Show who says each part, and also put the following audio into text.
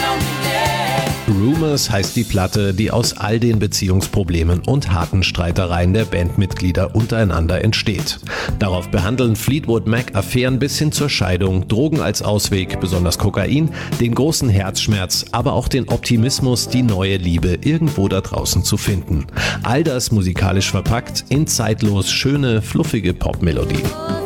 Speaker 1: Rumors heißt die Platte, die aus all den Beziehungsproblemen und harten Streitereien der Bandmitglieder untereinander entsteht. Darauf behandeln Fleetwood Mac Affären bis hin zur Scheidung, Drogen als Ausweg, besonders Kokain, den großen Herzschmerz, aber auch den Optimismus, die neue Liebe irgendwo da draußen zu finden. All das musikalisch verpackt in zeitlos schöne, fluffige Popmelodien.